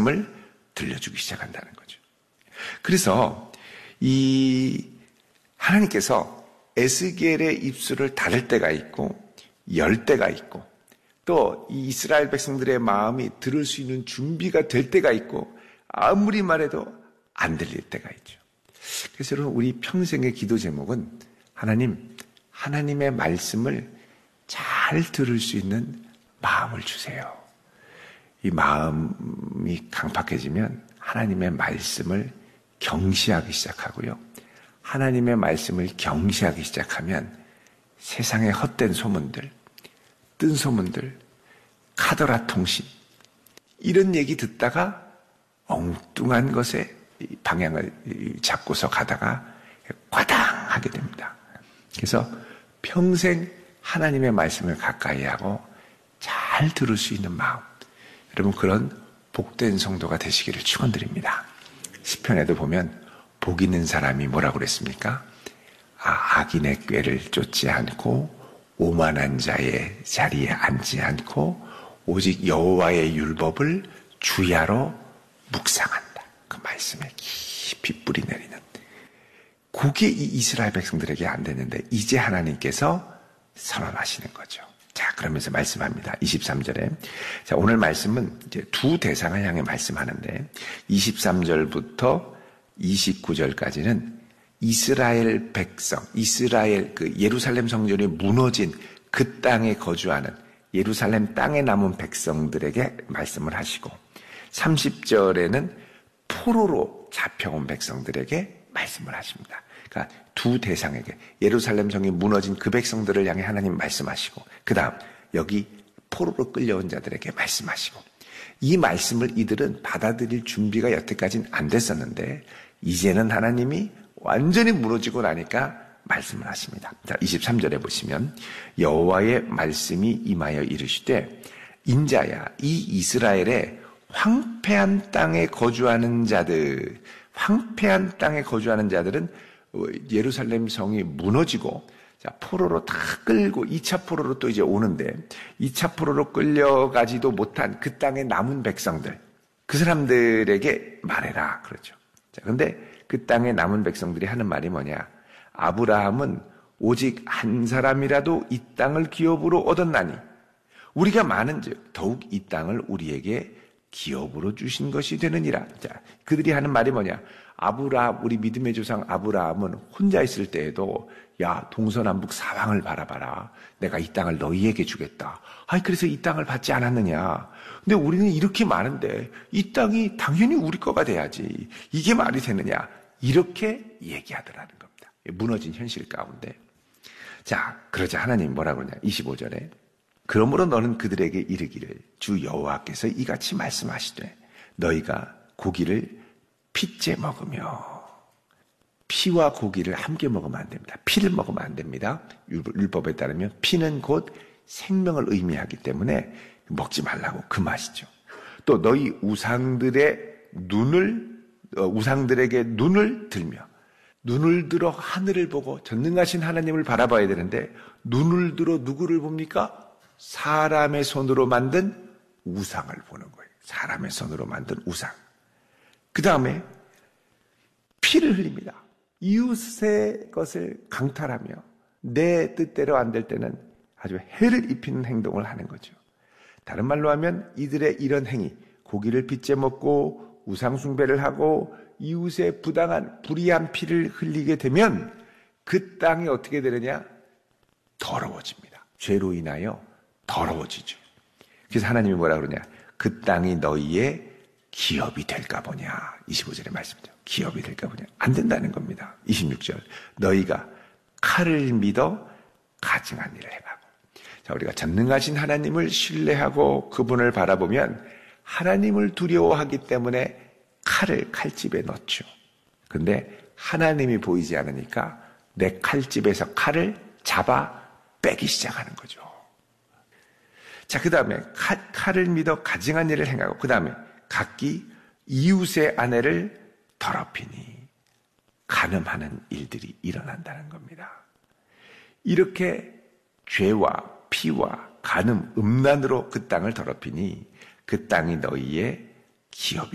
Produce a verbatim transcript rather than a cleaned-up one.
말씀을 들려주기 시작한다는 거죠. 그래서 이 하나님께서 에스겔의 입술을 닫을 때가 있고 열 때가 있고 또 이 이스라엘 백성들의 마음이 들을 수 있는 준비가 될 때가 있고 아무리 말해도 안 들릴 때가 있죠. 그래서 여러분 우리 평생의 기도 제목은 하나님, 하나님의 말씀을 잘 들을 수 있는 마음을 주세요. 이 마음이 강팍해지면 하나님의 말씀을 경시하기 시작하고요. 하나님의 말씀을 경시하기 시작하면 세상의 헛된 소문들, 뜬 소문들, 카더라 통신 이런 얘기 듣다가 엉뚱한 것에 방향을 잡고서 가다가 과당하게 됩니다. 그래서 평생 하나님의 말씀을 가까이 하고 잘 들을 수 있는 마음, 여러분 그런 복된 성도가 되시기를 축원드립니다. 시편에도 보면 복 있는 사람이 뭐라고 그랬습니까? 아, 악인의 꾀를 쫓지 않고 오만한 자의 자리에 앉지 않고 오직 여호와의 율법을 주야로 묵상한다. 그 말씀에 깊이 뿌리 내리는. 그게 이 이스라엘 백성들에게 안 됐는데 이제 하나님께서 선언하시는 거죠. 자, 그러면서 말씀합니다. 이십삼 절에. 자, 오늘 말씀은 이제 두 대상을 향해 말씀하는데 이십삼 절부터 이십구 절까지는 이스라엘 백성, 이스라엘 그 예루살렘 성전이 무너진 그 땅에 거주하는 예루살렘 땅에 남은 백성들에게 말씀을 하시고 삼십 절에는 포로로 잡혀온 백성들에게 말씀을 하십니다. 그러니까 두 대상에게 예루살렘 성이 무너진 그 백성들을 향해 하나님 말씀하시고 그 다음 여기 포로로 끌려온 자들에게 말씀하시고 이 말씀을 이들은 받아들일 준비가 여태까지는 안 됐었는데 이제는 하나님이 완전히 무너지고 나니까 말씀을 하십니다. 자, 이십삼 절에 보시면 여호와의 말씀이 임하여 이르시되 인자야 이 이스라엘의 황폐한 땅에 거주하는 자들, 황폐한 땅에 거주하는 자들은 예루살렘 성이 무너지고 자, 포로로 다 끌고 이 차 포로로 또 이제 오는데 이 차 포로로 끌려가지도 못한 그 땅에 남은 백성들, 그 사람들에게 말해라 그렇죠. 자, 근데 그 땅에 남은 백성들이 하는 말이 뭐냐? 아브라함은 오직 한 사람이라도 이 땅을 기업으로 얻었나니 우리가 많은즉 더욱 이 땅을 우리에게 기업으로 주신 것이 되느니라. 자, 그들이 하는 말이 뭐냐? 아브라함, 우리 믿음의 조상 아브라함은 혼자 있을 때에도 야, 동서남북 사방을 바라봐라. 내가 이 땅을 너희에게 주겠다. 아니, 그래서 이 땅을 받지 않았느냐? 근데 우리는 이렇게 많은데 이 땅이 당연히 우리 거가 돼야지. 이게 말이 되느냐? 이렇게 얘기하더라는 겁니다. 무너진 현실 가운데. 자, 그러자 하나님 뭐라 그러냐? 이십오 절에 그러므로 너는 그들에게 이르기를 주 여호와께서 이같이 말씀하시되 너희가 고기를 핏째 먹으며 피와 고기를 함께 먹으면 안 됩니다. 피를 먹으면 안 됩니다. 율법에 따르면 피는 곧 생명을 의미하기 때문에 먹지 말라고 그 맛이죠. 또 너희 우상들의 눈을 우상들에게 눈을 들며 눈을 들어 하늘을 보고 전능하신 하나님을 바라봐야 되는데 눈을 들어 누구를 봅니까? 사람의 손으로 만든 우상을 보는 거예요. 사람의 손으로 만든 우상. 그 다음에 피를 흘립니다. 이웃의 것을 강탈하며 내 뜻대로 안 될 때는 아주 해를 입히는 행동을 하는 거죠. 다른 말로 하면 이들의 이런 행위, 고기를 빚제 먹고 우상 숭배를 하고 이웃의 부당한 불의한 피를 흘리게 되면 그 땅이 어떻게 되느냐? 더러워집니다. 죄로 인하여 더러워지죠. 그래서 하나님이 뭐라 그러냐? 그 땅이 너희의 기업이 될까 보냐. 이십오 절의 말씀이죠. 기업이 될까 보냐. 안 된다는 겁니다. 이십육 절. 너희가 칼을 믿어 가증한 일을 행하고. 자, 우리가 전능하신 하나님을 신뢰하고 그분을 바라보면 하나님을 두려워하기 때문에 칼을 칼집에 넣죠. 근데 하나님이 보이지 않으니까 내 칼집에서 칼을 잡아 빼기 시작하는 거죠. 자, 그 다음에 칼을 믿어 가증한 일을 행하고 그 다음에 각기 이웃의 아내를 더럽히니 간음하는 일들이 일어난다는 겁니다. 이렇게 죄와 피와 간음, 음란으로 그 땅을 더럽히니 그 땅이 너희의 기업이